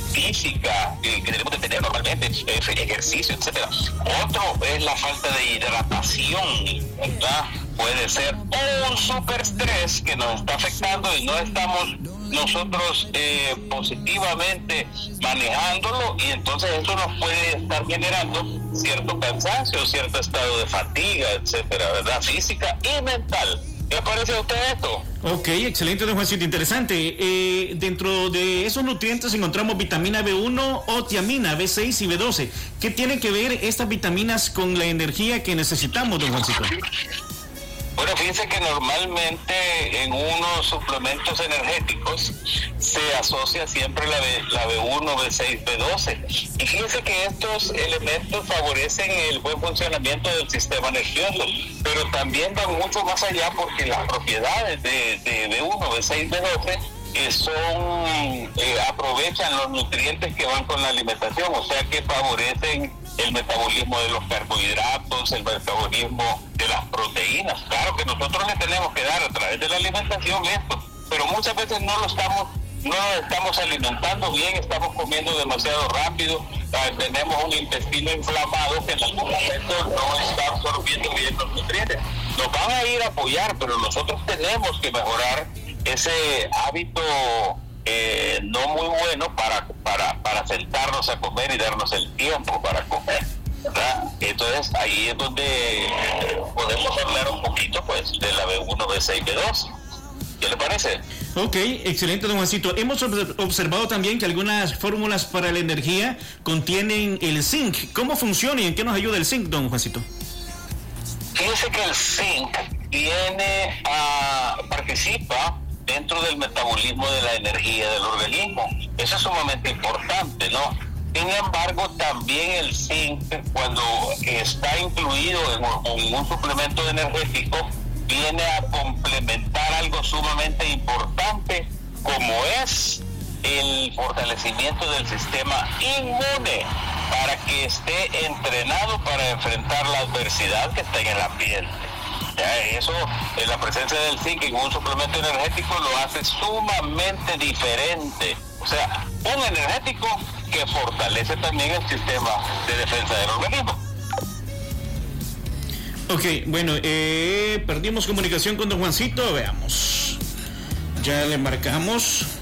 física que debemos de tener normalmente, ejercicio, etcétera. Otro es la falta de hidratación, ¿verdad? Puede ser un superestrés que nos está afectando y no estamos nosotros positivamente manejándolo, y entonces eso nos puede estar generando cierto cansancio, cierto estado de fatiga, etcétera, ¿verdad? Física y mental. ¿Qué le parece a usted esto? Ok, excelente, don Juancito, interesante. Dentro de esos nutrientes encontramos vitamina B1 o tiamina, B6 y B12. ¿Qué tienen que ver estas vitaminas con la energía que necesitamos, don Juancito? Bueno, fíjense que normalmente en unos suplementos energéticos se asocia siempre la B1, B6, B12. Y fíjense que estos elementos favorecen el buen funcionamiento del sistema nervioso, pero también van mucho más allá porque las propiedades de B1, B6, B12 aprovechan los nutrientes que van con la alimentación, o sea que favorecen el metabolismo de los carbohidratos, el metabolismo de las proteínas. Claro que nosotros le tenemos que dar a través de la alimentación esto, pero muchas veces no lo estamos alimentando bien, estamos comiendo demasiado rápido, tenemos un intestino inflamado que en algún momento no está absorbiendo bien los nutrientes. Nos van a ir a apoyar, pero nosotros tenemos que mejorar ese hábito no muy bueno para sentarnos a comer y darnos el tiempo para comer, ¿verdad? Entonces ahí es donde podemos hablar un poquito pues de la B1, B6, B2. ¿Qué le parece? Ok, excelente, don Juancito. Hemos observado también que algunas fórmulas para la energía contienen el zinc. ¿Cómo funciona y en qué nos ayuda el zinc, don Juancito? Fíjese que el zinc participa dentro del metabolismo de la energía del organismo. Eso es sumamente importante, ¿no? Sin embargo, también el zinc, cuando está incluido en un suplemento energético, viene a complementar algo sumamente importante, como es el fortalecimiento del sistema inmune, para que esté entrenado para enfrentar la adversidad que está en el ambiente. Eso, la presencia del zinc en un suplemento energético lo hace sumamente diferente. O sea, un energético que fortalece también el sistema de defensa del organismo. Ok, bueno, perdimos comunicación con don Juancito, veamos. Ya le marcamos.